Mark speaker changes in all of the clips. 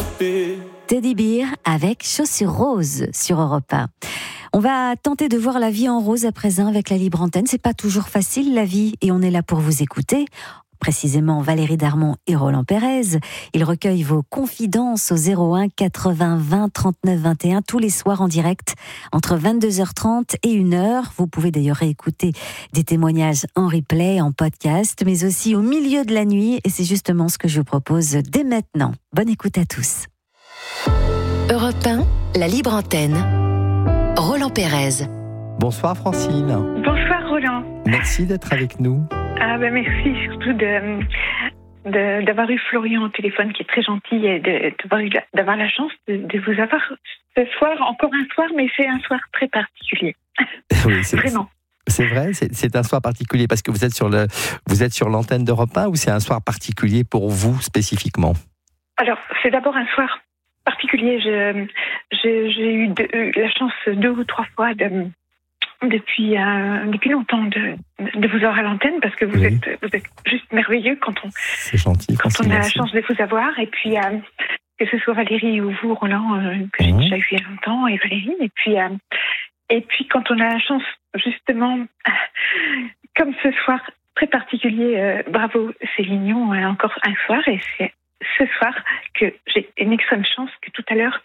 Speaker 1: Teddy Bear avec Chaussures Roses sur Europe 1. On va tenter de voir la vie en rose à présent avec la libre antenne. C'est pas toujours facile la vie et on est là pour vous écouter. Précisément Valérie Darmon et Roland Pérez. Ils recueillent vos confidences au 01 80 20 39 21 tous les soirs en direct entre 22h30 et 1h. Vous pouvez d'ailleurs réécouter des témoignages en replay, en podcast, mais aussi au milieu de la nuit. Et c'est justement ce que je vous propose dès maintenant. Bonne écoute à tous.
Speaker 2: Europe 1, la libre antenne. Roland Pérez.
Speaker 3: Bonsoir Francine.
Speaker 4: Bonsoir Roland.
Speaker 3: Merci d'être avec nous.
Speaker 4: Merci surtout d'avoir eu Florian au téléphone qui est très gentil et d'avoir la chance de vous avoir ce soir, encore un soir, mais c'est un soir très particulier.
Speaker 3: Oui,
Speaker 4: vraiment.
Speaker 3: C'est vrai, c'est un soir particulier parce que vous êtes sur l'antenne d'Europe 1 ou c'est un soir particulier pour vous spécifiquement? Alors,
Speaker 4: c'est d'abord un soir particulier. J'ai eu la chance 2 ou 3 fois depuis longtemps de vous avoir à l'antenne parce que vous êtes juste merveilleux
Speaker 3: c'est gentil,
Speaker 4: quand on a la chance de vous avoir. Et puis que ce soit Valérie ou vous, Roland, que j'ai déjà eu il y a longtemps, et Valérie. Et puis quand on a la chance justement, comme ce soir très particulier, bravo Céline, encore un soir, et c'est ce soir que j'ai une extrême chance que tout à l'heure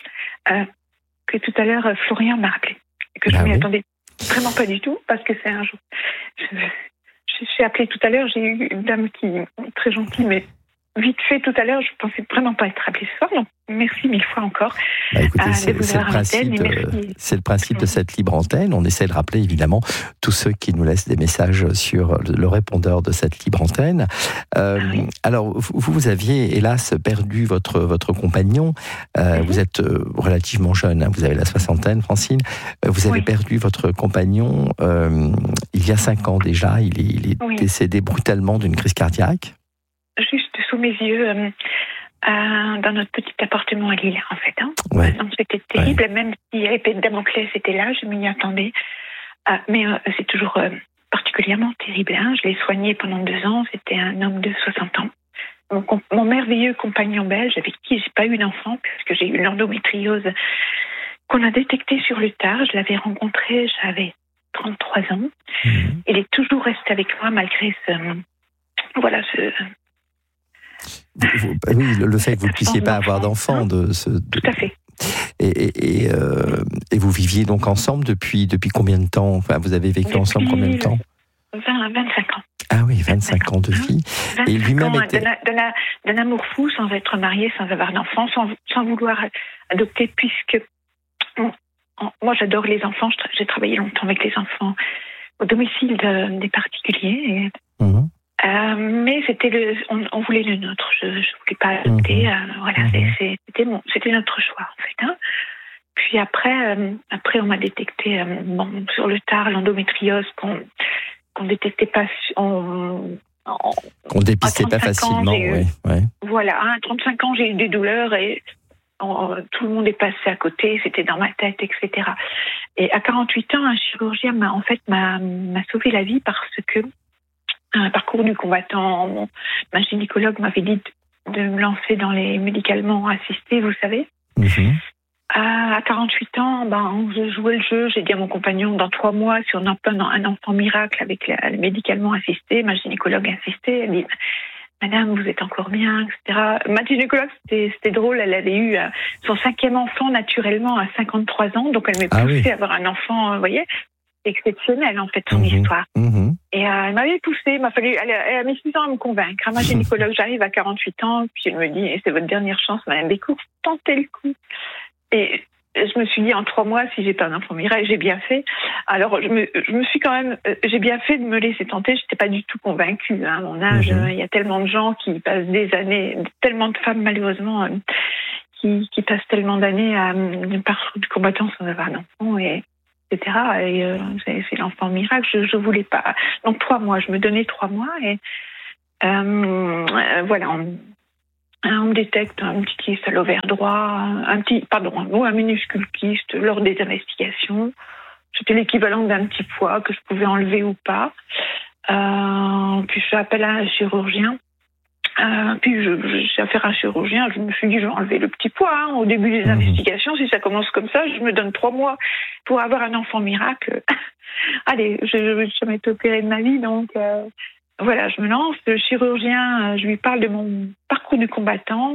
Speaker 4: Florian m'a rappelé, que je m'y attendais vraiment pas du tout, parce que c'est un jour. Je suis appelée tout à l'heure, j'ai eu une dame qui est très gentille, mais vite fait tout à l'heure, je pensais vraiment pas être appelée ce soir, donc merci 1000 fois encore.
Speaker 3: Écoutez, c'est le principe de cette libre antenne. On essaie de rappeler évidemment tous ceux qui nous laissent des messages sur le répondeur de cette libre antenne. Alors, vous aviez hélas perdu votre compagnon. Vous êtes relativement jeune, hein, vous avez la soixantaine, Francine. Vous avez perdu votre compagnon il y a 5 ans déjà. Il est décédé brutalement d'une crise cardiaque.
Speaker 4: Juste sous mes yeux, dans notre petit appartement à Lille, en fait. Donc c'était terrible, même si l'épée de Damoclès était là, je m'y attendais. Mais c'est toujours particulièrement terrible. Je l'ai soigné pendant 2 ans, c'était un homme de 60 ans. Mon merveilleux compagnon belge, avec qui j'ai pas eu d'enfant, puisque j'ai eu l'endométriose qu'on a détectée sur le tard. Je l'avais rencontré, j'avais 33 ans. Il est toujours resté avec moi malgré
Speaker 3: le fait que vous ne puissiez pas avoir d'enfant. Tout
Speaker 4: à fait.
Speaker 3: Et vous viviez donc ensemble depuis combien de temps? Enfin, vous avez vécu ensemble combien de temps?
Speaker 4: 25 ans.
Speaker 3: Ah oui, 25 ans de vie. Et lui-même était...
Speaker 4: d'un amour fou, sans être marié, sans avoir d'enfant, sans vouloir adopter, puisque moi j'adore les enfants, j'ai travaillé longtemps avec les enfants au domicile des particuliers. Mais on voulait le nôtre. Je voulais pas adopter. C'était notre choix en fait. Puis après on m'a détecté sur le tard l'endométriose qu'on détectait pas, qu'on
Speaker 3: dépistait pas facilement.
Speaker 4: Voilà, à 35 ans j'ai eu des douleurs et tout le monde est passé à côté. C'était dans ma tête, etc. Et à 48 ans, un chirurgien m'a sauvé la vie parce que un parcours du combattant. Ma gynécologue m'avait dit de me lancer dans les médicalement assistés, vous savez. À 48 ans, je jouais le jeu. J'ai dit à mon compagnon, dans 3 mois, si on a un enfant miracle avec les médicalement assistés, ma gynécologue insistait. Elle dit, Madame, vous êtes encore bien, etc. Ma gynécologue, c'était drôle. Elle avait eu son 5e enfant naturellement à 53 ans. Donc, elle m'a poussé à avoir un enfant, vous voyez, exceptionnel, en fait, son histoire. Et elle m'avait poussé, elle a mis 6 ans à me convaincre. Ma gynécologue, j'arrive à 48 ans, puis elle me dit, c'est votre dernière chance, Madame Bécourt, tentez le coup. Et je me suis dit, en 3 mois, si j'ai pas un enfant miracle, j'ai bien fait. Alors, je me suis quand même, j'ai bien fait de me laisser tenter. J'étais pas du tout convaincue. À mon âge, il y a tellement de gens qui passent des années, tellement de femmes, malheureusement, qui passent tellement d'années à parcours du combattant sans avoir d'enfant, etc. Et c'est l'enfant miracle. Je voulais pas. Donc 3 mois, je me donnais 3 mois et voilà. On me détecte un petit kyste à l'ovaire droit, un minuscule kyste lors des investigations. C'était l'équivalent d'un petit poids que je pouvais enlever ou pas. Puis je fais appel à un chirurgien Puis j'ai affaire à un chirurgien, je me suis dit, je vais enlever le petit poids. Au début des investigations, si ça commence comme ça, je me donne 3 mois pour avoir un enfant miracle. Allez, je vais jamais été opérée de ma vie, donc voilà, je me lance. Le chirurgien, je lui parle de mon parcours du combattant,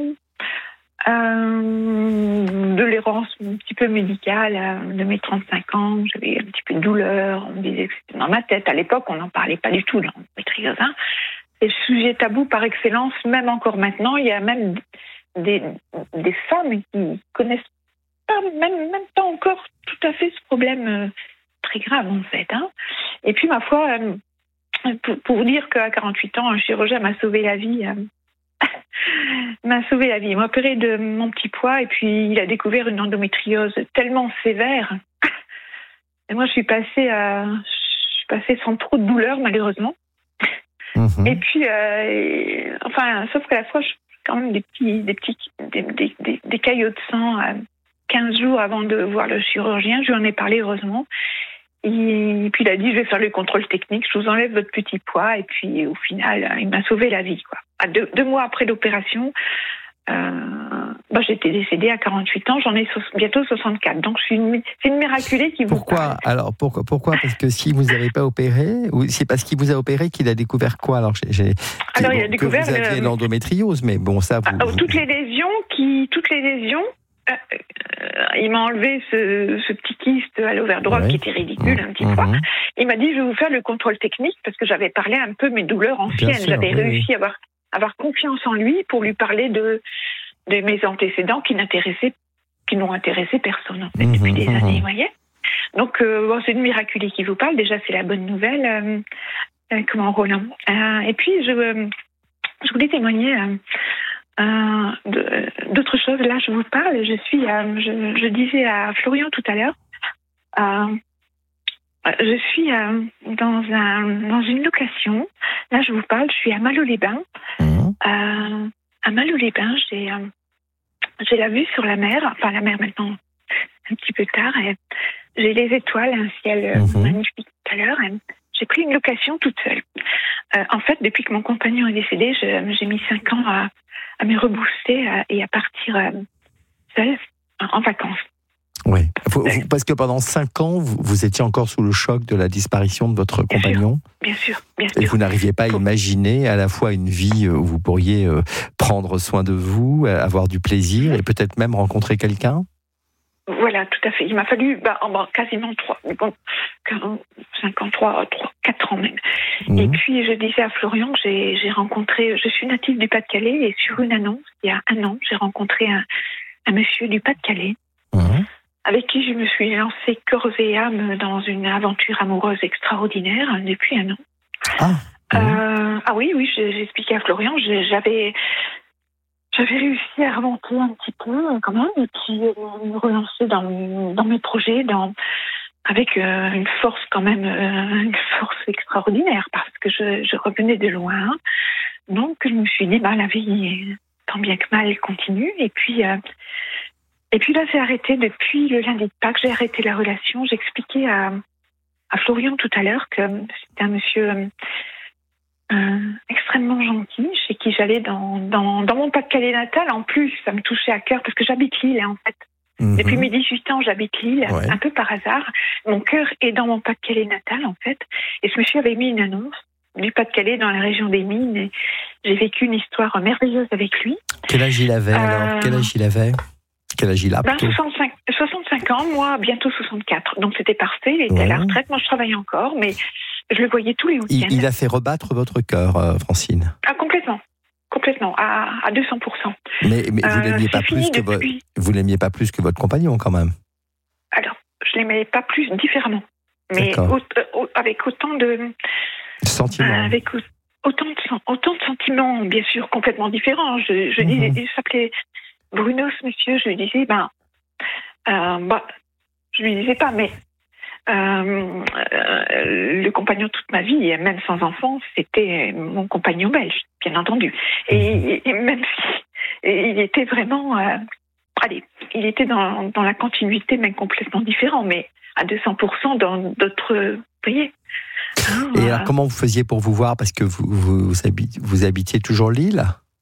Speaker 4: de l'errance un petit peu médicale, de mes 35 ans, j'avais un petit peu de douleur, on me disait que c'était dans ma tête. À l'époque, on n'en parlait pas du tout dans l'endométriose. C'est le sujet tabou par excellence, même encore maintenant. Il y a même des femmes qui connaissent pas, même pas encore tout à fait ce problème très grave, en fait. Et puis, ma foi, pour vous dire qu'à 48 ans, un chirurgien m'a sauvé la vie. Il m'a opéré de mon petit poids et puis il a découvert une endométriose tellement sévère. Et moi, je suis passée sans trop de douleur, malheureusement. Et puis, sauf qu'à la fois, je fais quand même des caillots de sang 15 jours avant de voir le chirurgien. Je lui en ai parlé, heureusement. Et puis il a dit, je vais faire le contrôle technique, je vous enlève votre petit poids. Et puis au final, il m'a sauvé la vie, quoi. 2 mois après l'opération, j'étais décédée à 48 ans, j'en ai bientôt 64. Donc c'est une miraculée qui vous parle.
Speaker 3: Pourquoi Parce que si vous n'avez pas opéré, ou c'est parce qu'il vous a opéré qu'il a découvert quoi? Alors il a découvert que vous aviez l'endométriose, mais bon, ça...
Speaker 4: Toutes les lésions... il m'a enlevé ce petit kyste à l'ovaire droit qui était ridicule, un petit peu. Il m'a dit, je vais vous faire le contrôle technique parce que j'avais parlé un peu mes douleurs anciennes. J'avais réussi à avoir confiance en lui pour lui parler de mes antécédents qui n'ont intéressé personne en fait, depuis des années, vous voyez. Donc, c'est une miraculée qui vous parle. Déjà, c'est la bonne nouvelle. Roland. Et puis, je voulais témoigner... d'autres choses. Là, je vous parle. Je disais à Florian tout à l'heure, je suis dans une location. Là, je vous parle. Je suis à Malo-les-Bains. À Malo-les-Bains, j'ai la vue sur la mer. Enfin, la mer maintenant, un petit peu tard. Et j'ai les étoiles, un ciel magnifique tout à l'heure. Et j'ai pris une location toute seule. En fait, depuis que mon compagnon est décédé, j'ai mis 5 ans à me rebooster et à partir seule en vacances.
Speaker 3: Oui, parce que pendant 5 ans, vous étiez encore sous le choc de la disparition de votre compagnon.
Speaker 4: Bien sûr.
Speaker 3: Et vous n'arriviez pas à imaginer à la fois une vie où vous pourriez prendre soin de vous, avoir du plaisir et peut-être même rencontrer quelqu'un?
Speaker 4: Voilà, tout à fait. Il m'a fallu quasiment 4 ans même. Et puis, je disais à Florian, j'ai rencontré, je suis native du Pas-de-Calais et sur une annonce, il y a 1 an, j'ai rencontré un monsieur du Pas-de-Calais avec qui je me suis lancée corps et âme dans une aventure amoureuse extraordinaire depuis 1 an. Oui, j'ai expliqué à Florian, j'avais réussi à remonter un petit peu quand même et puis me relancer dans mes projets, avec une force quand même, une force extraordinaire parce que je revenais de loin. Donc je me suis dit, la vie, tant bien que mal, continue. Et puis là, j'ai arrêté depuis le lundi de Pâques, j'ai arrêté la relation. J'expliquais à Florian tout à l'heure que c'était un monsieur extrêmement gentil, chez qui j'allais dans mon Pas-de-Calais natal. En plus, ça me touchait à cœur parce que j'habite Lille, en fait. Depuis mes 18 ans, j'habite Lille, un peu par hasard. Mon cœur est dans mon Pas-de-Calais natal, en fait. Et ce monsieur avait mis une annonce du Pas-de-Calais dans la région des Mines. Et j'ai vécu une histoire merveilleuse avec lui.
Speaker 3: Quel âge il avait alors? Quel âge il a plutôt?
Speaker 4: 65 ans, moi, bientôt 64. Donc c'était parfait, il était à la retraite. Moi, je travaille encore, mais je le voyais tous les week-ends.
Speaker 3: Il a fait rebattre votre cœur, Francine?
Speaker 4: Complètement, à 200%.
Speaker 3: Mais vous l'aimiez pas plus que vous l'aimiez pas plus que votre compagnon quand même?
Speaker 4: Alors, je l'aimais pas plus, différemment, mais avec autant de
Speaker 3: sentiments.
Speaker 4: Avec autant de sentiments, bien sûr, complètement différents. Je disais, il s'appelait Bruno, ce monsieur. Je lui disais, je lui disais pas, mais le compagnon toute ma vie, et même sans enfant, c'était mon compagnon belge, bien entendu. Et même si il était vraiment, il était dans la continuité, même complètement différent, mais à 200% dans d'autres pays.
Speaker 3: Et alors, comment vous faisiez pour vous voir? Parce que vous habitiez toujours Lille?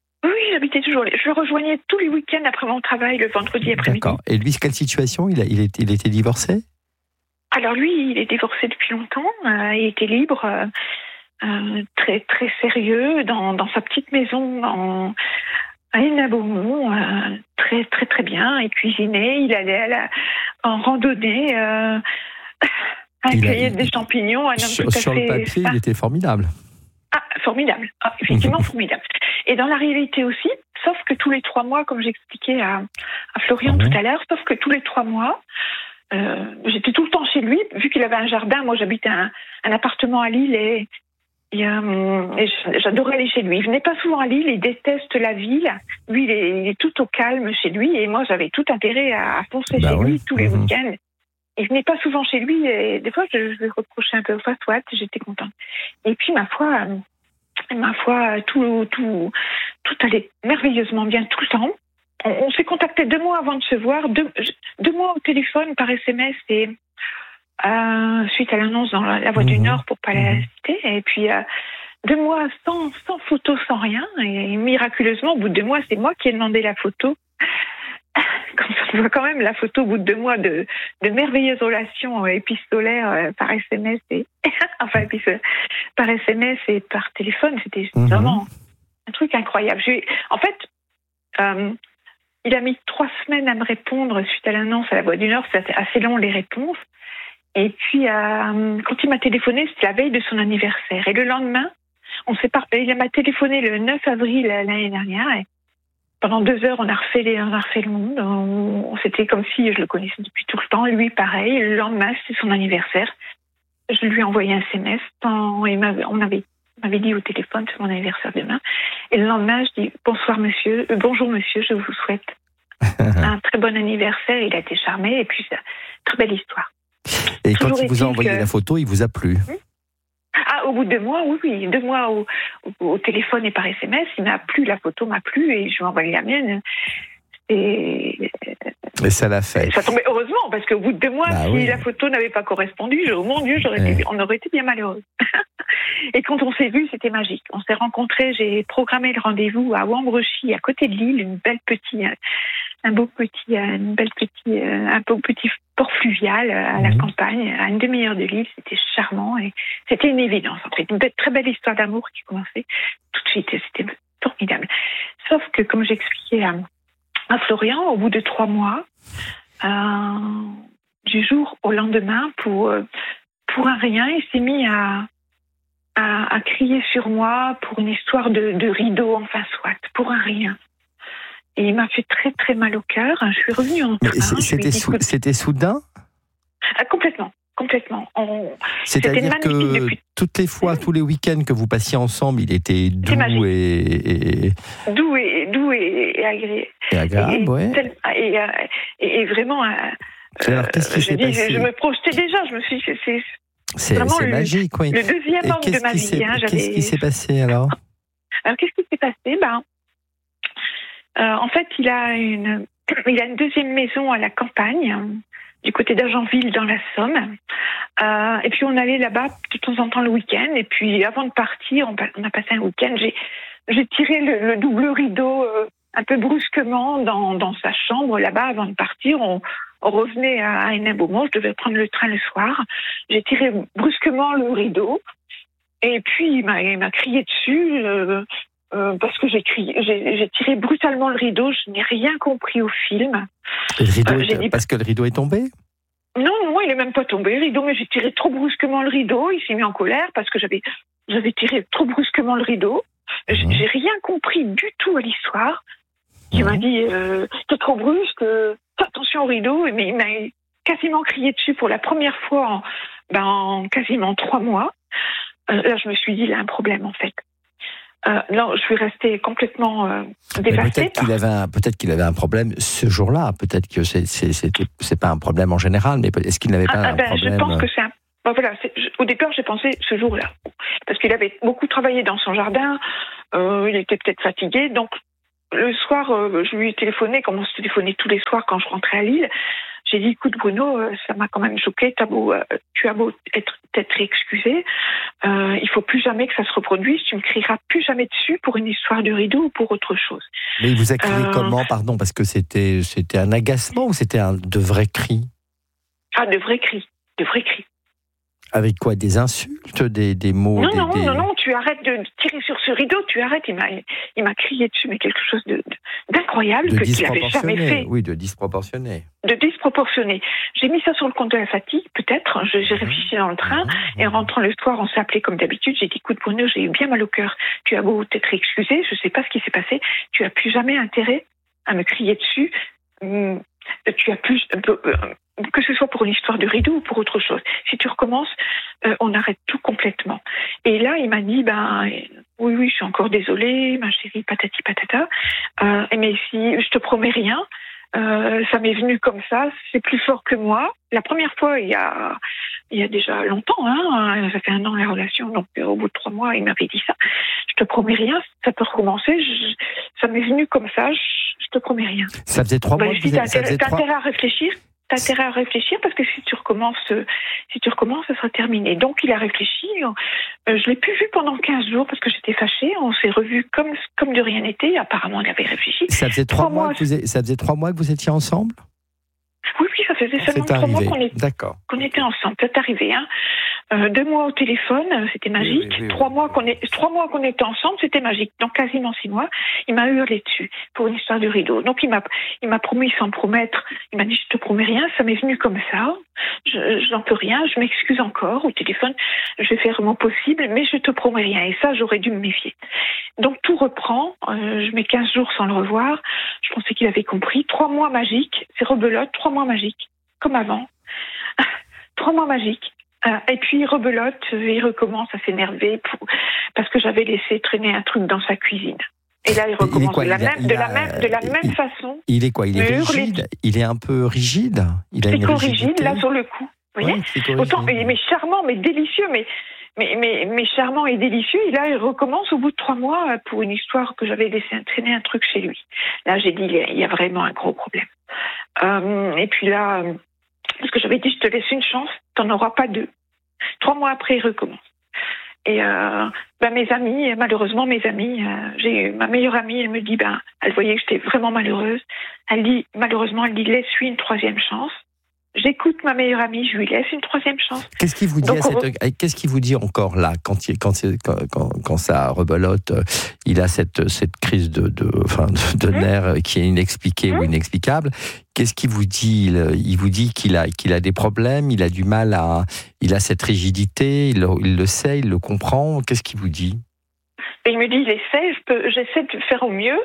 Speaker 4: j'habitais toujours. Je le rejoignais tous les week-ends après mon travail, le vendredi après-midi.
Speaker 3: D'accord. Et lui, quelle situation? Il était divorcé?
Speaker 4: Alors lui, il est divorcé depuis longtemps. Il était libre, très très sérieux, dans sa petite maison à Hénin-Beaumont, très très très bien. Il cuisinait, il allait en randonnée, cueillir des champignons. Un homme
Speaker 3: sur
Speaker 4: tout à fait
Speaker 3: le papier, il était formidable.
Speaker 4: Ah, formidable. Ah, effectivement, formidable. Et dans la réalité aussi, sauf que tous les 3 mois, comme j'expliquais à Florian tout à l'heure, sauf que tous les 3 mois, j'étais tout le temps chez lui, vu qu'il avait un jardin. Moi, j'habitais un appartement à Lille et j'adorais aller chez lui. Il venait pas souvent à Lille, il déteste la ville. Lui, il est tout au calme chez lui et moi, j'avais tout intérêt à foncer chez lui tous les week-ends. Il venait pas souvent chez lui et des fois, je lui reprochais un peu. Enfin, soit, j'étais contente. Et puis, ma foi, tout allait merveilleusement bien tout le temps. On s'est contacté 2 mois avant de se voir, 2 mois au téléphone par SMS et suite à l'annonce dans la Voix du Nord pour pas la citer. Et puis 2 mois sans photo, sans rien. Et miraculeusement, au bout de 2 mois, c'est moi qui ai demandé la photo. Comme ça, on voit quand même la photo au bout de 2 mois de merveilleuses relations épistolaires par SMS et par SMS et par téléphone. C'était vraiment un truc incroyable. En fait, il a mis 3 semaines à me répondre suite à l'annonce à la Voix du Nord. C'était assez long les réponses. Et puis, quand il m'a téléphoné, c'était la veille de son anniversaire. Et le lendemain, il m'a téléphoné le 9 avril l'année dernière. Et pendant 2 heures, on a refait le monde. C'était comme si je le connaissais depuis tout le temps. Lui, pareil. Le lendemain, c'était son anniversaire. Je lui ai envoyé un SMS. On m'avait dit au téléphone, c'est mon anniversaire demain. Et le lendemain, je dis bonjour monsieur, je vous souhaite un très bon anniversaire. Il a été charmé et puis très belle histoire.
Speaker 3: Et quand il vous a envoyé la photo, il vous a plu?
Speaker 4: Ah, au bout de 2 mois, oui. 2 mois au téléphone et par SMS, la photo m'a plu et je lui ai envoyé la mienne. Et
Speaker 3: ça l'a fait.
Speaker 4: Ça tombait heureusement, parce qu'au bout de 2 mois, la photo n'avait pas correspondu, mon Dieu, on aurait été bien malheureux. Et quand on s'est vus, c'était magique. On s'est rencontrés, j'ai programmé le rendez-vous à Wambrechy, à côté de Lille, un beau petit port fluvial à la campagne, à une demi-heure de Lille. C'était charmant et c'était une évidence. En fait, une très belle histoire d'amour qui commençait tout de suite. C'était formidable. Sauf que, comme j'expliquais à Florian, au bout de 3 mois, du jour au lendemain, pour un rien, il s'est mis à crier sur moi pour une histoire de rideau, enfin soit, pour un rien. Et il m'a fait très très mal au cœur. Je suis revenue en train.
Speaker 3: C'était soudain?
Speaker 4: Complètement.
Speaker 3: C'est-à-dire que toutes les fois, tous les week-ends que vous passiez ensemble, il était doux et
Speaker 4: agréable.
Speaker 3: Et agréable, oui.
Speaker 4: Et vraiment.
Speaker 3: Alors, qu'est-ce qui s'est passé?
Speaker 4: Je me projetais déjà. Je me suis dit,
Speaker 3: c'est magique, oui.
Speaker 4: Le deuxième homme de ma vie.
Speaker 3: Qu'est-ce qui s'est passé alors?
Speaker 4: Alors, qu'est-ce qui s'est passé? En fait, il a une deuxième maison à la campagne, du côté d'Agenville, dans la Somme. Et puis, on allait là-bas de temps en temps le week-end. Et puis, avant de partir, on a passé un week-end. J'ai tiré le double rideau un peu brusquement dans sa chambre là-bas avant de partir. On revenait à Hénin-Beaumont. Je devais prendre le train le soir. J'ai tiré brusquement le rideau. Et puis, il m'a crié dessus. Parce que j'ai tiré brutalement le rideau, je n'ai rien compris au film.
Speaker 3: Parce que le rideau est tombé?
Speaker 4: Non, il n'est même pas tombé, le rideau, mais j'ai tiré trop brusquement le rideau, il s'est mis en colère parce que j'avais tiré trop brusquement le rideau. J'ai rien compris du tout à l'histoire. Il m'a dit, t'es trop brusque, fais attention au rideau, mais il m'a quasiment crié dessus pour la première fois en quasiment 3 mois. Là, je me suis dit, il a un problème en fait. Non, je suis restée complètement dévastée.
Speaker 3: Peut-être qu'il avait un problème ce jour-là. Peut-être que c'est pas un problème en général, mais est-ce qu'il n'avait pas un problème?
Speaker 4: Je pense que c'est au départ, j'ai pensé ce jour-là, parce qu'il avait beaucoup travaillé dans son jardin. Il était peut-être fatigué, donc le soir, je lui ai téléphoné, comme on se téléphonait tous les soirs quand je rentrais à Lille. J'ai dit, écoute Bruno, ça m'a quand même choqué, tu as beau être excusé, il faut plus jamais que ça se reproduise, tu me crieras plus jamais dessus pour une histoire de rideau ou pour autre chose.
Speaker 3: Mais il vous a crié comment, pardon, parce que c'était un agacement ou c'était de vrais cris?
Speaker 4: Ah, de vrais cris.
Speaker 3: Avec quoi? Des insultes, des mots?
Speaker 4: Non, tu arrêtes de tirer sur ce rideau, tu arrêtes. Il m'a crié dessus, mais quelque chose d'incroyable que tu n'avais jamais fait.
Speaker 3: Oui, de disproportionné.
Speaker 4: De disproportionné. J'ai mis ça sur le compte de la fatigue, peut-être. J'ai réfléchi dans le train, et en rentrant le soir, on s'est appelé comme d'habitude. J'ai dit, écoute Bruno, j'ai eu bien mal au cœur. Tu as beau t'être excusé, je ne sais pas ce qui s'est passé. Tu n'as plus jamais intérêt à me crier dessus. Tu as plus... que ce soit pour une histoire de rideau ou pour autre chose. Si tu recommences, on arrête tout complètement. Et là, il m'a dit, oui, je suis encore désolée, ma chérie, patati patata, mais si je te promets rien, ça m'est venu comme ça, c'est plus fort que moi. La première fois, il y a déjà longtemps, ça fait 1 an la relation, donc au bout de 3 mois, il m'avait dit ça. Je te promets rien, ça peut recommencer, ça m'est venu comme ça, je te promets rien.
Speaker 3: Ça faisait 3 mois que vous
Speaker 4: t'as intérêt à réfléchir. T'as intérêt à réfléchir parce que si tu recommences, ça sera terminé. Donc il a réfléchi. Je l'ai plus vu pendant 15 jours parce que j'étais fâchée. On s'est revus comme de rien n'était. Apparemment, on avait réfléchi.
Speaker 3: Ça faisait 3 mois que vous étiez ensemble?
Speaker 4: Oui, ça faisait seulement 3 mois qu'on était ensemble. C'est arrivé, 2 mois au téléphone, c'était magique. Oui. 3 mois qu'on était ensemble, c'était magique. Donc quasiment 6 mois, il m'a hurlé dessus pour une histoire de rideau. Donc il m'a promis sans promettre. Il m'a dit, je te promets rien, ça m'est venu comme ça. Je n'en peux rien, je m'excuse encore au téléphone. Je vais faire mon possible, mais je te promets rien. Et ça, j'aurais dû me méfier. Donc tout reprend. Je mets 15 jours sans le revoir. Je pensais qu'il avait compris. 3 mois magiques, c'est rebelote. 3 mois magiques, comme avant. 3 mois magiques. Et puis il rebelote et il recommence à s'énerver parce que j'avais laissé traîner un truc dans sa cuisine. Et là il recommence de la même façon.
Speaker 3: Il est quoi? Il est rigide? Il est un peu rigide?
Speaker 4: Rigide là sur le coup. Vous voyez? Autant, mais charmant, mais délicieux, mais charmant et délicieux. Et là il recommence au bout de 3 mois pour une histoire que j'avais laissé traîner un truc chez lui. Là j'ai dit il y a vraiment un gros problème. Et puis là. Parce que j'avais dit, je te laisse une chance, t'en auras pas 2. 3 mois après, il recommence. Et mes amis, malheureusement, j'ai eu ma meilleure amie, elle me dit, elle voyait que j'étais vraiment malheureuse. Elle dit, laisse-lui une 3e chance. J'écoute ma meilleure amie, je lui laisse une 3e chance.
Speaker 3: Qu'est-ce qu'il vous dit qu'est-ce qu'il vous dit encore là quand ça rebelote, il a cette crise de nerfs qui est inexpliquée ou inexplicable. Qu'est-ce qu'il vous dit? Il vous dit qu'il a des problèmes, il a du mal il a cette rigidité, il le sait, il le comprend. Qu'est-ce qu'il vous dit?
Speaker 4: Et il me dit, j'essaie de faire au mieux,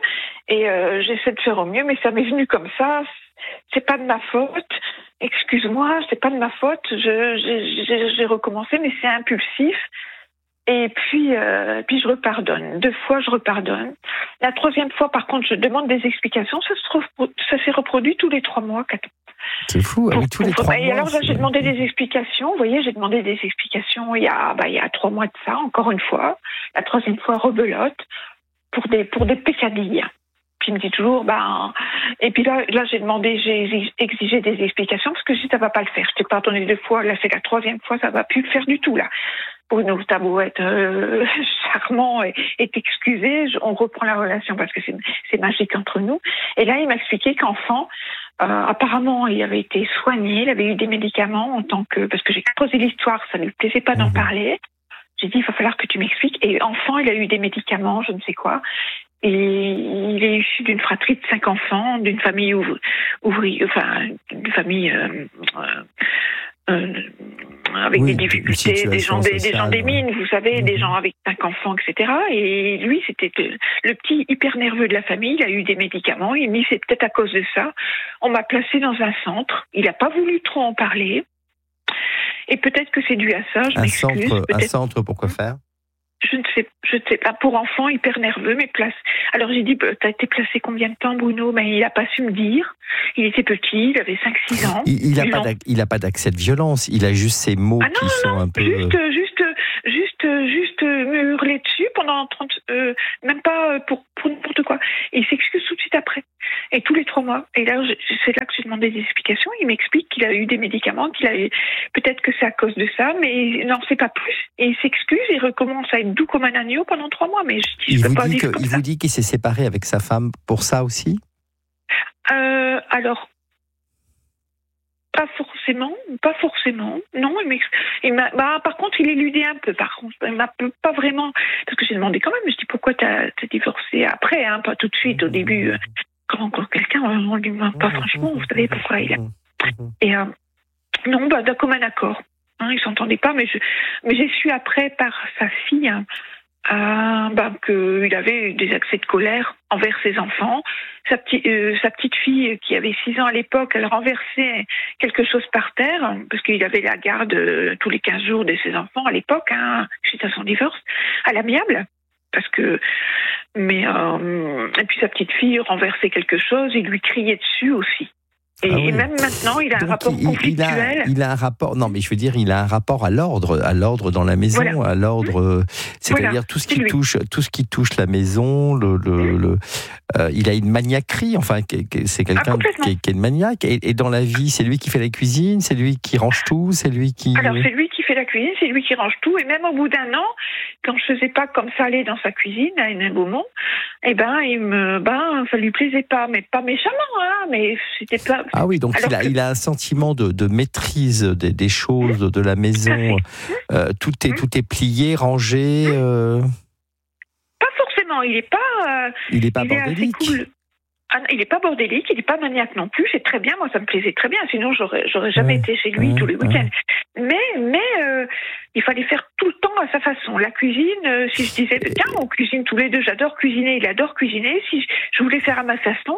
Speaker 4: mais ça m'est venu comme ça. C'est pas de ma faute. Excuse-moi, c'est pas de ma faute. J'ai recommencé, mais c'est impulsif. Et puis je repardonne. 2 fois, je repardonne. La 3e fois, par contre, je demande des explications. Ça s'est reproduit tous les 3 mois, 4 mois.
Speaker 3: C'est fou, tous les 3 mois.
Speaker 4: Et alors là, j'ai demandé des explications. Vous voyez, j'ai demandé des explications il y a 3 mois de ça, encore une fois. La 3e fois, rebelote pour des peccadilles. Puis il me dit toujours, et puis là j'ai exigé des explications parce que si ça va pas le faire, je t'ai pardonné 2 fois, là c'est la 3e fois, ça va plus le faire du tout là. Bruno, t'as beau être charmant et t'excuser, on reprend la relation parce que c'est magique entre nous. Et là il m'a expliqué qu'enfant, apparemment il avait été soigné, il avait eu des médicaments parce que j'ai posé l'histoire, ça ne lui plaisait pas d'en parler. J'ai dit il va falloir que tu m'expliques. Et enfant il a eu des médicaments, je ne sais quoi. Et il est issu d'une fratrie de 5 enfants, d'une famille d'une famille avec des difficultés, des gens des mines, vous savez, des gens avec 5 enfants, etc. Et lui, c'était le petit hyper nerveux de la famille. Il a eu des médicaments. Il me dit, c'est peut-être à cause de ça. On m'a placé dans un centre. Il n'a pas voulu trop en parler. Et peut-être que c'est dû à ça. Je m'excuse.
Speaker 3: Un centre pour quoi faire?
Speaker 4: Je ne sais pas, pour enfants hyper nerveux, mais place. Alors j'ai dit, t'as été placé combien de temps, Bruno? Il n'a pas su me dire. Il était petit, il avait 5-6 ans.
Speaker 3: Il n'a pas d'accès de violence, il a juste ces mots qui sont un peu...
Speaker 4: Juste me hurler dessus pendant 30... même pas pour n'importe quoi. Et il s'excuse tout de suite après. Et tous les 3 mois. Et là, c'est là que j'ai demandé des explications. Il m'explique qu'il a eu des médicaments, peut-être que c'est à cause de ça, mais non, c'est pas plus. Et il s'excuse, il recommence à être doux comme un agneau pendant 3 mois. Mais
Speaker 3: il vous dit qu'il s'est séparé avec sa femme pour ça aussi?
Speaker 4: Alors, pas forcément. Non, par contre, il éludait un peu. Par contre, il m'a pas vraiment, parce que j'ai demandé quand même. Je dis pourquoi t'as divorcé après, hein, pas tout de suite au début. Quand encore quelqu'un, on lui demande pas franchement. Vous savez pourquoi il a. Et non, d'un commun accord. Hein, ils s'entendaient pas, mais j'ai su après par sa fille. Qu'il avait des accès de colère envers ses enfants. Sa petite fille, qui avait 6 ans à l'époque, elle renversait quelque chose par terre, parce qu'il avait la garde tous les 15 jours de ses enfants à l'époque, suite à son divorce, à l'amiable. Et puis sa petite fille renversait quelque chose, il lui criait dessus aussi. Et même maintenant, il a un rapport conflictuel.
Speaker 3: Il a un rapport. Non, mais je veux dire, il a un rapport à l'ordre dans la maison, voilà. À l'ordre. C'est-à-dire tout ce qui touche la maison. Il a une maniaquerie. Enfin, c'est quelqu'un qui est une maniaque. Et dans la vie, c'est lui qui fait la cuisine, c'est lui qui range tout, c'est lui qui.
Speaker 4: Alors c'est lui qui fait la cuisine, c'est lui qui range tout. Et même au bout d'1 an, quand je faisais pas comme ça aller dans sa cuisine à Hénin-Beaumont, ça lui plaisait pas, mais pas méchamment, hein, mais c'était pas.
Speaker 3: Ah oui, donc il a un sentiment de maîtrise des choses de la maison. Tout est plié, rangé.
Speaker 4: Pas forcément. Il est pas
Speaker 3: bordélique.
Speaker 4: Cool. Il n'est pas bordélique, il n'est pas maniaque non plus. C'est très bien, moi ça me plaisait très bien. Sinon j'aurais jamais été chez lui tous les week-ends. Mais il fallait faire tout le temps à sa façon. La cuisine, si je disais tiens, on cuisine tous les deux, j'adore cuisiner, il adore cuisiner. Si je voulais faire à ma façon,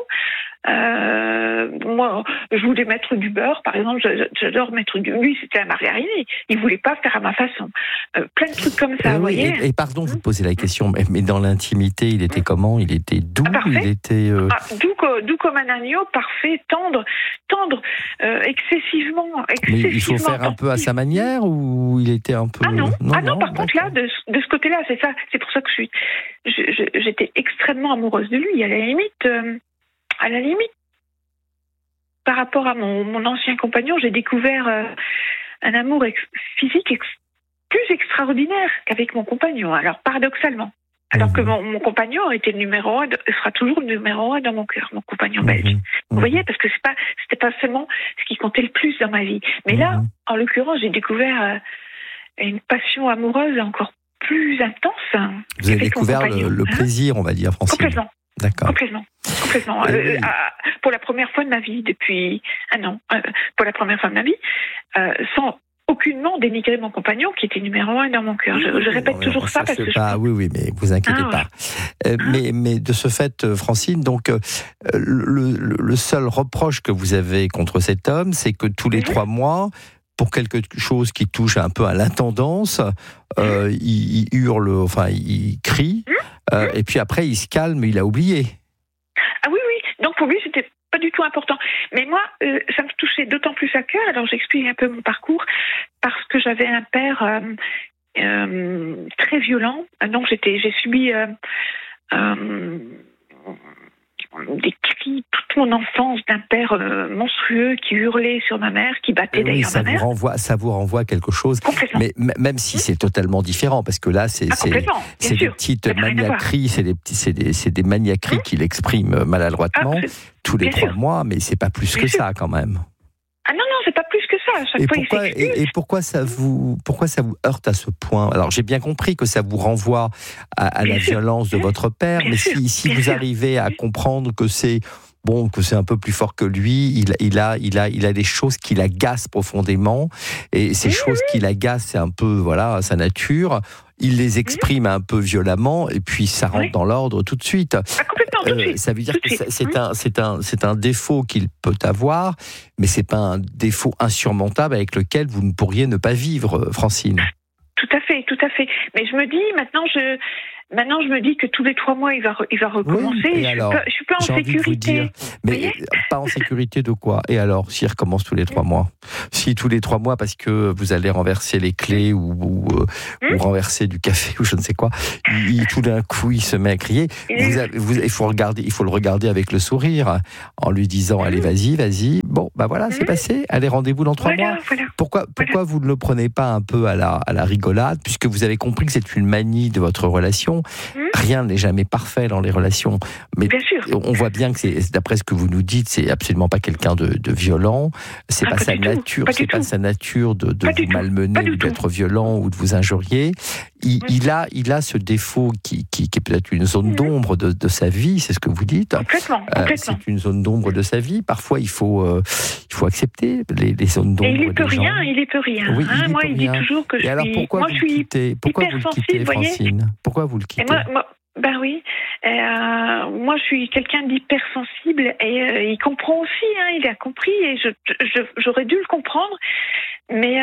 Speaker 4: moi je voulais mettre du beurre, par exemple, j'adore mettre lui c'était la margarine, il voulait pas faire à ma façon. Plein de trucs comme ça, vous voyez.
Speaker 3: Et pardon, vous posez la question, mais dans l'intimité, il était comment? Il était doux, il était
Speaker 4: doux comme un agneau, parfait, tendre, excessivement.
Speaker 3: Mais il faut faire un peu à sa manière, ou il était un peu.
Speaker 4: Ah non, par contre là, de ce côté-là, c'est ça. C'est pour ça que j'étais extrêmement amoureuse de lui. À la limite, par rapport à mon ancien compagnon, j'ai découvert un amour physique plus extraordinaire qu'avec mon compagnon. Alors paradoxalement. Alors que mon compagnon était le numéro 1, sera toujours le numéro 1 dans mon cœur, mon compagnon belge. Vous voyez, parce que c'était pas seulement ce qui comptait le plus dans ma vie. Mais là, en l'occurrence, j'ai découvert une passion amoureuse encore plus intense.
Speaker 3: Vous avez découvert le plaisir, on va dire, Francine.
Speaker 4: Complètement.
Speaker 3: D'accord.
Speaker 4: Complètement. Pour la première fois de ma vie, depuis 1 an, pour la première fois de ma vie, sans aucunement dénigrer mon compagnon qui était numéro 1 dans mon cœur. Je répète toujours ça parce que
Speaker 3: oui, mais vous inquiétez pas. Mais de ce fait, Francine, donc le seul reproche que vous avez contre cet homme, c'est que tous les 3 mois, pour quelque chose qui touche un peu à l'intendance, il hurle, enfin il crie, et puis après il se calme, il a oublié.
Speaker 4: Ah oui. Donc pour lui c'était pas du tout important. Mais moi, ça me touchait d'autant plus à cœur. Alors j'explique un peu mon parcours parce que j'avais un père très violent. Donc j'ai subi des cris toute mon enfance d'un père monstrueux qui hurlait sur ma mère, qui battait d'ailleurs ma mère.
Speaker 3: Ça vous renvoie à quelque chose. Mais même si c'est totalement différent, parce que là c'est des petites maniaqueries, c'est des maniaqueries qu'il exprime maladroitement tous les 3 mois, mais c'est pas plus que ça quand même.
Speaker 4: Ah non, c'est pas plus que ça. À chaque fois,
Speaker 3: et pourquoi ça vous heurte à ce point? Alors j'ai bien compris que ça vous renvoie à la violence de votre père, mais si vous arrivez à comprendre que c'est un peu plus fort que lui, il a des choses qui l'agacent profondément, et ces choses qui l'agacent, c'est un peu sa nature. Il les exprime un peu violemment, et puis ça rentre dans l'ordre tout de suite.
Speaker 4: Complètement, tout de suite.
Speaker 3: Ça veut dire que c'est un défaut qu'il peut avoir, mais c'est pas un défaut insurmontable avec lequel vous ne pourriez ne pas vivre, Francine.
Speaker 4: Tout à fait. Mais je me dis, maintenant, maintenant, je me dis que tous les 3 mois, il va recommencer.
Speaker 3: Oui,
Speaker 4: Je suis pas en sécurité.
Speaker 3: Mais pas en sécurité de quoi? Et alors, s'il recommence tous les 3 mois? Si tous les 3 mois, parce que vous allez renverser les clés ou renverser du café ou je ne sais quoi, tout d'un coup, il se met à crier. Il faut le regarder avec le sourire, en lui disant, allez, vas-y. Bon, voilà, c'est passé. Allez, rendez-vous dans 3 mois.
Speaker 4: Voilà.
Speaker 3: Pourquoi vous ne le prenez pas un peu à la rigolade, puisque vous avez compris que c'est une manie de votre relation? Rien n'est jamais parfait dans les relations. Mais
Speaker 4: bien sûr.
Speaker 3: On voit bien que d'après ce que vous nous dites, c'est absolument pas quelqu'un de violent. C'est pas sa nature. C'est pas sa nature de vous malmener ou d'être violent ou de vous injurier. Il a ce défaut qui est peut-être une zone d'ombre de sa vie. C'est ce que vous dites.
Speaker 4: Complètement.
Speaker 3: C'est une zone d'ombre de sa vie. Parfois, il faut accepter les zones d'ombre.
Speaker 4: Et il peut rien.
Speaker 3: Oui,
Speaker 4: moi, il dit toujours que
Speaker 3: alors, pourquoi vous le quittez, Francine? Pourquoi vous le quittez?
Speaker 4: Oui. Moi, je suis quelqu'un d'hypersensible et il comprend aussi. Il a compris et j'aurais dû le comprendre, mais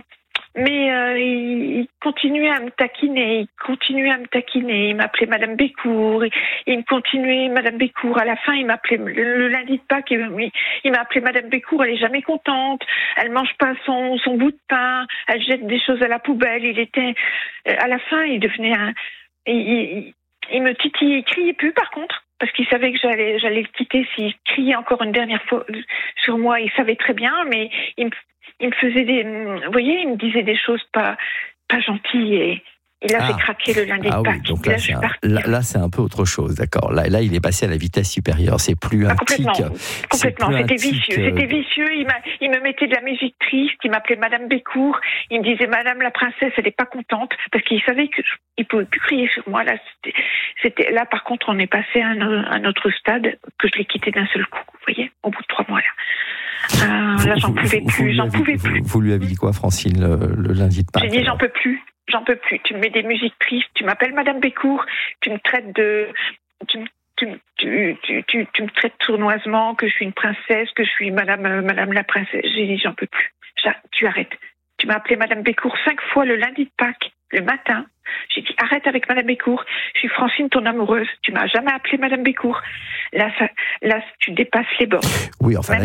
Speaker 4: il continuait à me taquiner. Il m'appelait Madame Bécourt. Il me continuait Madame Bécourt. À la fin, il m'appelait le lundi de Pâques. Il m'a appelé Madame Bécourt. Elle est jamais contente. Elle mange pas son bout de pain. Elle jette des choses à la poubelle. À la fin, il devenait il me titillait. Il criait plus, par contre, parce qu'il savait que j'allais le quitter s'il criait encore une dernière fois sur moi. Il savait très bien, mais il me faisait vous voyez, il me disait des choses pas gentilles et il a fait craquer le lundi de Pâques.
Speaker 3: Oui, donc là, c'est un peu autre chose, d'accord. Là, il est passé à la vitesse supérieure. C'est plus un tic.
Speaker 4: Complètement. C'était vicieux. Il me mettait de la musique triste. Il m'appelait Madame Bécourt. Il me disait Madame la princesse, elle n'est pas contente parce qu'il savait que il pouvait plus crier sur moi. Là, par contre, on est passé à un autre stade que je l'ai quitté d'un seul coup. Vous voyez, au bout de 3 mois là. Là, j'en pouvais plus.
Speaker 3: Vous lui avez dit quoi, Francine, le lundi de Pâques?
Speaker 4: J'ai dit j'en peux plus. Tu me mets des musiques tristes, tu m'appelles Madame Bécourt, tu me traites tu me traites sournoisement, que je suis une princesse, que je suis Madame la princesse. J'ai dit j'en peux plus. Tu arrêtes. Tu m'as appelé Madame Bécourt 5 fois le lundi de Pâques, le matin. J'ai dit arrête avec Madame Bécourt. Je suis Francine, ton amoureuse. Tu m'as jamais appelé Madame Bécourt. Là, tu dépasses les bornes.
Speaker 3: Oui, enfin,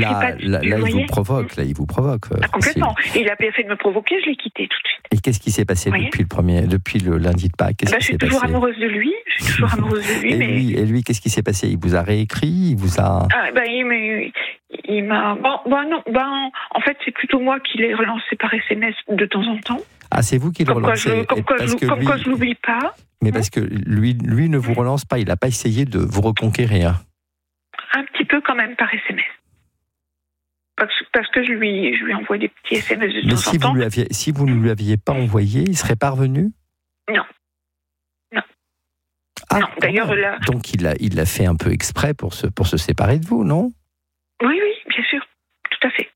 Speaker 3: il vous provoque.
Speaker 4: Complètement. Il a bien fait de me provoquer, je l'ai quitté tout de suite.
Speaker 3: Et qu'est-ce qui s'est passé depuis le lundi de Pâques?
Speaker 4: Je suis toujours amoureuse de lui.
Speaker 3: Et lui, qu'est-ce qui s'est passé? Il vous a réécrit? Il vous a...
Speaker 4: il m'a... en fait, c'est plutôt moi qui l'ai relancé par SMS de temps en temps.
Speaker 3: Ah, c'est vous qui le relancez?
Speaker 4: Comme quoi je l'oublie pas.
Speaker 3: Mais parce que lui ne vous relance pas, il n'a pas essayé de vous reconquérir?
Speaker 4: Un petit peu quand même par SMS. Parce que je lui envoie des petits SMS de temps en temps.
Speaker 3: Mais si vous ne lui aviez pas envoyé, il serait pas revenu?
Speaker 4: Non. Non, d'ailleurs là...
Speaker 3: Donc il l'a fait un peu exprès pour se séparer de vous, non? Oui,
Speaker 4: bien sûr. Tout à fait.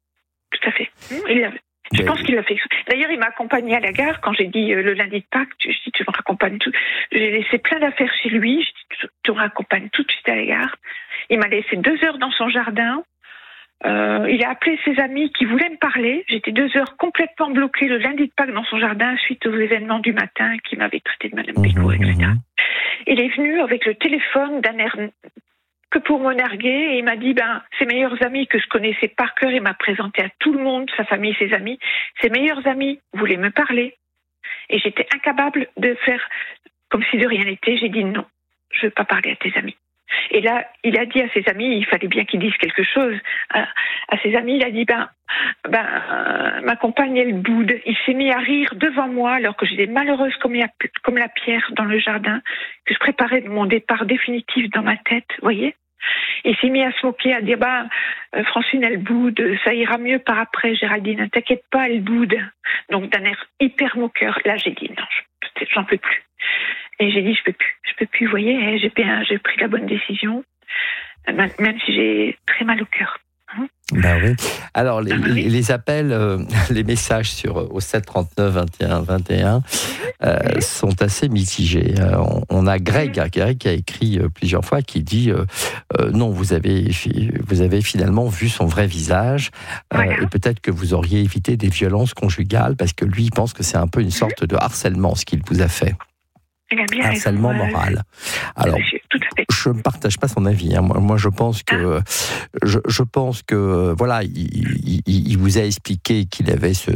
Speaker 4: Je pense qu'il l'a fait. D'ailleurs, il m'a accompagnée à la gare quand j'ai dit le lundi de Pâques, je dis tu me raccompagnes tout. J'ai laissé plein d'affaires chez lui, je dis tu me raccompagnes tout de suite à la gare. Il m'a laissé 2 heures dans son jardin. Il a appelé ses amis qui voulaient me parler. J'étais 2 heures complètement bloquée le lundi de Pâques dans son jardin suite aux événements du matin qui m'avaient traité de Madame Bécourt, etc. Il est venu avec le téléphone d'un air que pour me narguer et il m'a dit ses meilleurs amis que je connaissais par cœur, il m'a présenté à tout le monde, sa famille, ses amis. Ses meilleurs amis voulaient me parler et j'étais incapable de faire comme si de rien n'était. J'ai dit non, je ne veux pas parler à tes amis. Et là, il a dit à ses amis, il fallait bien qu'il dise quelque chose. À ses amis, il a dit ma compagne, elle boude. Il s'est mis à rire devant moi alors que j'étais malheureuse comme la pierre dans le jardin, que je préparais mon départ définitif dans ma tête, vous voyez. Il s'est mis à se moquer, à dire Francine, elle boude, ça ira mieux par après, Géraldine, ne t'inquiète pas, elle boude. Donc d'un air hyper moqueur. Là, j'ai dit non, j'en peux plus. Et j'ai dit je peux plus, vous voyez, j'ai pris la bonne décision, même si j'ai très mal au cœur.
Speaker 3: Oui. Alors les appels, les messages au 7 39 21 21 sont assez mitigés. On a Greg qui a écrit plusieurs fois, qui dit non, vous avez finalement vu son vrai visage, et peut-être que vous auriez évité des violences conjugales, parce que lui il pense que c'est un peu une sorte de harcèlement ce qu'il vous a fait. harcèlement moral. Alors, je ne partage pas son avis. Hein. Moi, je pense que, voilà, il vous a expliqué qu'il avait ce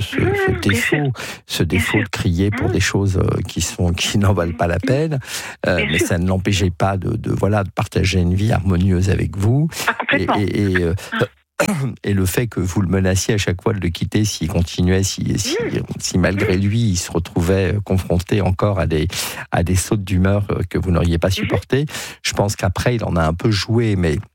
Speaker 3: défaut de crier pour des choses qui n'en valent pas la peine, mais ça ne l'empêchait pas de partager une vie harmonieuse avec vous. Et le fait que vous le menaciez à chaque fois de le quitter s'il continuait, si malgré lui il se retrouvait confronté encore à des sautes d'humeur que vous n'auriez pas supporté, je pense qu'après il en a un peu joué, mais